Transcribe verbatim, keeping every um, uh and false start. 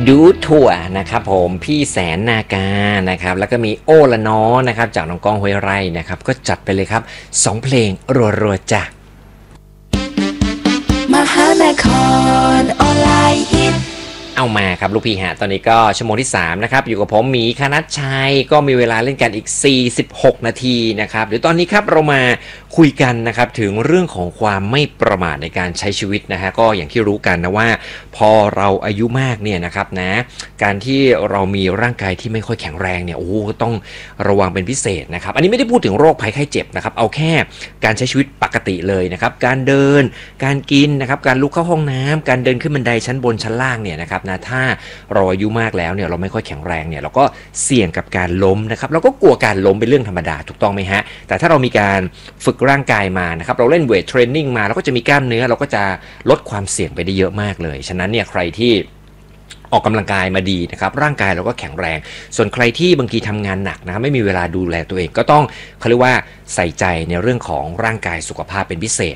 ดูถั่วนะครับผมพี่แสนนากานะครับแล้วก็มีโอละน้อนะครับจากน้องก้องห้วยไร่นะครับก็จัดไปเลยครับสองเพลงรัวๆจ้ะมหานครออนไลน์ฮิตเอามาครับลูกพี่ฮะตอนนี้ก็ชั่วโมงที่สามนะครับอยู่กับผมหมีคณัชชัยก็มีเวลาเล่นกันอีกสี่สิบหกนาทีนะครับเดี๋ยวตอนนี้ครับเรามาคุยกันนะครับถึงเรื่องของความไม่ประมาทในการใช้ชีวิตนะฮะก็อย่างที่รู้กันนะว่าพอเราอายุมากเนี่ยนะครับนะการที่เรามีร่างกายที่ไม่ค่อยแข็งแรงเนี่ยโอ้ต้องระวังเป็นพิเศษนะครับอันนี้ไม่ได้พูดถึงโรคภัยไข้เจ็บนะครับเอาแค่การใช้ชีวิตปกติเลยนะครับการเดินการกินนะครับการลุกเข้าห้องน้ำการเดินขึ้นบันไดชั้นบนชั้นล่างเนี่ยนะครับนะถ้าเราอายุมากแล้วเนี่ยเราไม่ค่อยแข็งแรงเนี่ยเราก็เสี่ยงกับการล้มนะครับเราก็กลัวการล้มเป็นเรื่องธรรมดาถูกต้องไหมฮะแต่ถ้าเรามีการฝึกร่างกายมานะครับเราเล่นเวทเทรนนิ่งมาเราก็จะมีกล้ามเนื้อเราก็จะลดความเสี่ยงไปได้เยอะมากเลยฉะนั้นเนี่ยใครที่ออกกำลังกายมาดีนะครับร่างกายเราก็แข็งแรงส่วนใครที่บางทีทำงานหนักนะครับไม่มีเวลาดูแลตัวเองก็ต้องเขาเรียกว่าใส่ใจในเรื่องของร่างกายสุขภาพเป็นพิเศษ